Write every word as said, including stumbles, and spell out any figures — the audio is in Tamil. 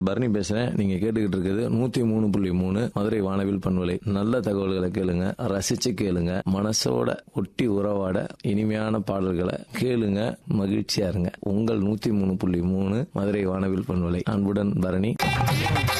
பரணி பேசுறேன். நீங்க கேட்டுக்கிட்டு இருக்கிறது நூத்தி மூணு புள்ளி மூணு மதுரை வானவில் பண்பலை. நல்ல தகவல்களை கேளுங்க, ரசிச்சு கேளுங்க, மனசோட ஒட்டி உறவாட இனிமையான பாடல்களை கேளுங்க, மகிழ்ச்சியா இருங்க. உங்கள் நூத்தி மூணு புள்ளி மூணு மதுரை வானவில் பண்பலை. அன்புடன் பரணி.